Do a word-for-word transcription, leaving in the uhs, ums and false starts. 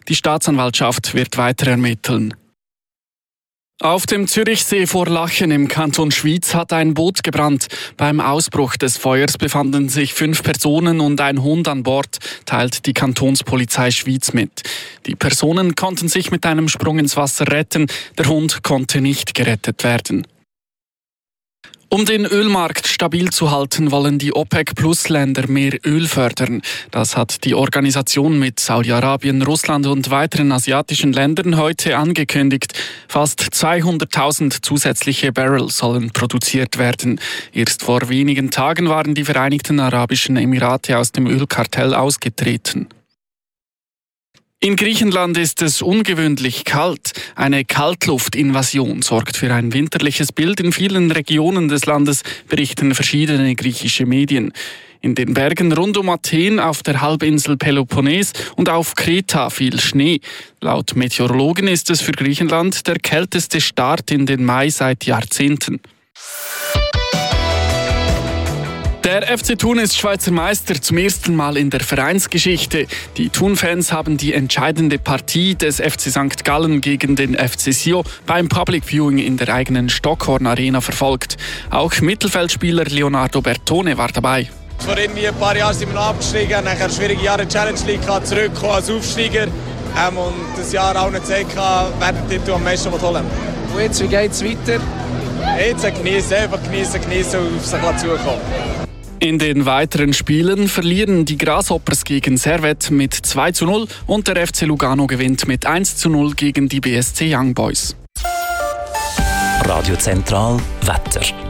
Die Staatsanwaltschaft wird weiter ermitteln. Auf dem Zürichsee vor Lachen im Kanton Schwyz hat ein Boot gebrannt. Beim Ausbruch des Feuers befanden sich fünf Personen und ein Hund an Bord, teilt die Kantonspolizei Schwyz mit. Die Personen konnten sich mit einem Sprung ins Wasser retten, der Hund konnte nicht gerettet werden. Um den Ölmarkt stabil zu halten, wollen die OPEC-Plus-Länder mehr Öl fördern. Das hat die Organisation mit Saudi-Arabien, Russland und weiteren asiatischen Ländern heute angekündigt. Fast zweihunderttausend zusätzliche Barrel sollen produziert werden. Erst vor wenigen Tagen waren die Vereinigten Arabischen Emirate aus dem Ölkartell ausgetreten. In Griechenland ist es ungewöhnlich kalt. Eine Kaltluftinvasion sorgt für ein winterliches Bild in vielen Regionen des Landes, berichten verschiedene griechische Medien. In den Bergen rund um Athen, auf der Halbinsel Peloponnes und auf Kreta fiel Schnee. Laut Meteorologen ist es für Griechenland der kälteste Start in den Mai seit Jahrzehnten. Der F C Thun ist Schweizer Meister zum ersten Mal in der Vereinsgeschichte. Die Thun-Fans haben die entscheidende Partie des F C Sankt Gallen gegen den F C Sio beim Public Viewing in der eigenen Stockhorn Arena verfolgt. Auch Mittelfeldspieler Leonardo Bertone war dabei. Vor irgendwie ein paar Jahren sind wir noch abgestiegen, nachher schwierige Jahre in der Challenge League zurückgekommen als Aufsteiger ähm, und das Jahr auch nicht gezeigt, wer den Titel am meisten holen will. Und jetzt, wie geht es weiter? Jetzt genießen, einfach genießen, genießen und auf sich zukommen. In den weiteren Spielen verlieren die Grasshoppers gegen Servette mit zwei zu null und der F C Lugano gewinnt mit eins zu null gegen die B S C Young Boys. Radio Zentral Wetter.